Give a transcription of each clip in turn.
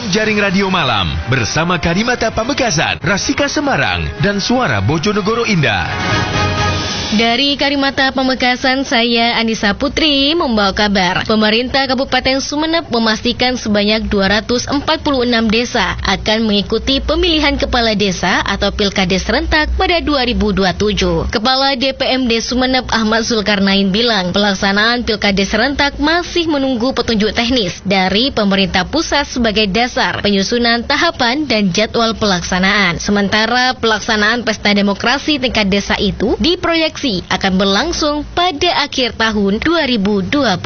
Jaring Radio Malam bersama Karimata Pamekasan, Rasika Semarang, dan Suara Bojonegoro Indah. Dari Karimata Pamekasan, saya Anissa Putri membawa kabar. Pemerintah Kabupaten Sumeneb memastikan sebanyak 246 desa akan mengikuti pemilihan kepala desa atau Pilkades serentak pada 2027. Kepala DPMD Sumeneb Ahmad Zulkarnain bilang, pelaksanaan Pilkades serentak masih menunggu petunjuk teknis dari pemerintah pusat sebagai dasar penyusunan tahapan dan jadwal pelaksanaan. Sementara pelaksanaan pesta demokrasi tingkat desa itu diproyeksi akan berlangsung pada akhir tahun 2027.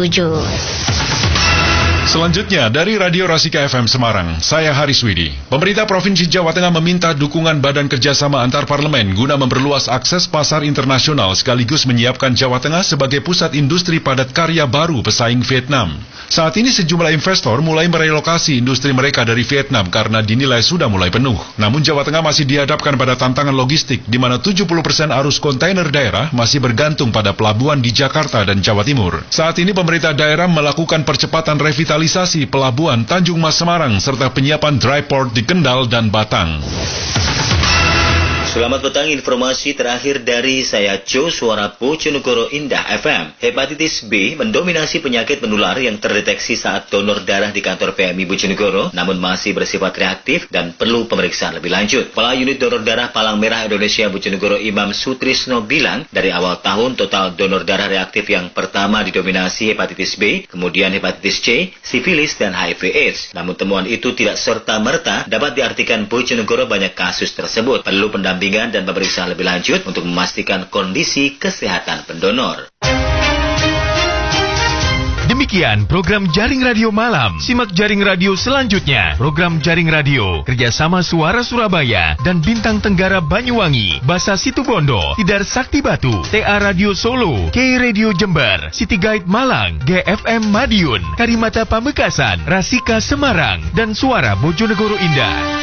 Selanjutnya, dari Radio Rasika FM Semarang, saya Haris Widi. Pemerintah Provinsi Jawa Tengah meminta dukungan Badan Kerjasama Antar Parlemen guna memperluas akses pasar internasional sekaligus menyiapkan Jawa Tengah sebagai pusat industri padat karya baru pesaing Vietnam. Saat ini sejumlah investor mulai merelokasi industri mereka dari Vietnam karena dinilai sudah mulai penuh. Namun Jawa Tengah masih dihadapkan pada tantangan logistik di mana 70% arus kontainer daerah masih bergantung pada pelabuhan di Jakarta dan Jawa Timur. Saat ini pemerintah daerah melakukan percepatan revitalisasi pelabuhan Tanjung Mas Semarang serta penyiapan dry port di Kendal dan Batang. Selamat petang, informasi terakhir dari saya Jo, Suara Bojonegoro Indah FM. Hepatitis B mendominasi penyakit menular yang terdeteksi saat donor darah di kantor PMI Bojonegoro, namun masih bersifat reaktif dan perlu pemeriksaan lebih lanjut. Kepala Unit Donor Darah Palang Merah Indonesia Bojonegoro Imam Sutrisno bilang, dari awal tahun total donor darah reaktif yang pertama didominasi hepatitis B, kemudian hepatitis C, sifilis, dan HIV/AIDS. Namun temuan itu tidak serta-merta dapat diartikan Bojonegoro banyak kasus tersebut. Perlu pendampingan dan pemeriksaan lebih lanjut untuk memastikan kondisi kesehatan pendonor. Demikian program Jaring Radio Malam. Simak Jaring Radio selanjutnya. Program Jaring Radio kerjasama Suara Surabaya dan Bintang Tenggara Banyuwangi, Basa Situbondo, Tidar Sakti Batu, TA Radio Solo, K Radio Jember, City Guide Malang, GFM Madiun, Karimata Pamekasan, Rasika Semarang, dan Suara Bojonegoro Indah.